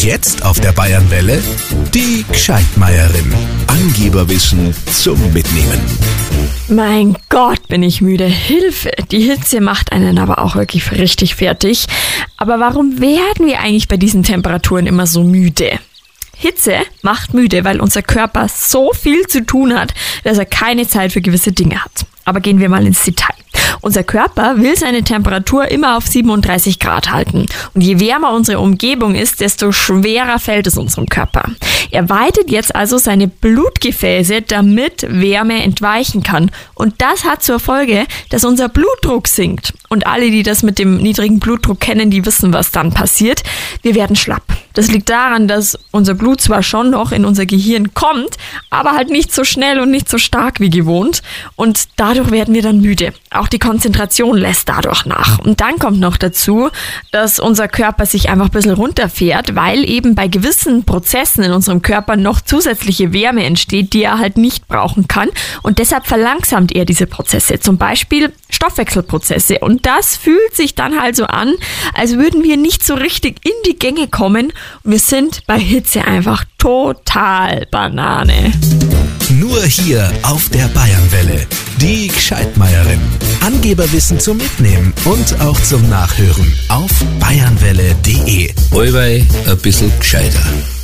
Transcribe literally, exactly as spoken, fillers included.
Jetzt auf der Bayernwelle die Gscheidmeierin. Angeberwissen zum Mitnehmen. Mein Gott, bin ich müde. Hilfe! Die Hitze macht einen aber auch wirklich richtig fertig. Aber warum werden wir eigentlich bei diesen Temperaturen immer so müde? Hitze macht müde, weil unser Körper so viel zu tun hat, dass er keine Zeit für gewisse Dinge hat. Aber gehen wir mal ins Detail. Unser Körper will seine Temperatur immer auf siebenunddreißig Grad halten. Und je wärmer unsere Umgebung ist, desto schwerer fällt es unserem Körper. Er weitet jetzt also seine Blutgefäße, damit Wärme entweichen kann. Und das hat zur Folge, dass unser Blutdruck sinkt. Und alle, die das mit dem niedrigen Blutdruck kennen, die wissen, was dann passiert. Wir werden schlapp. Das liegt daran, dass unser Blut zwar schon noch in unser Gehirn kommt, aber halt nicht so schnell und nicht so stark wie gewohnt. Und dadurch werden wir dann müde. Auch die Konzentration lässt dadurch nach. Und dann kommt noch dazu, dass unser Körper sich einfach ein bisschen runterfährt, weil eben bei gewissen Prozessen in unserem Körper noch zusätzliche Wärme entsteht, die er halt nicht brauchen kann. Und deshalb verlangsamt er diese Prozesse, zum Beispiel Stoffwechselprozesse. Und das fühlt sich dann halt so an, als würden wir nicht so richtig in die Gänge kommen. Und wir sind bei Hitze einfach total Banane. Nur hier auf der Bayernwelle. Die Gscheidmeierin. Angeberwissen zum Mitnehmen und auch zum Nachhören auf bayernwelle punkt de. Allweil ein bisschen gescheiter.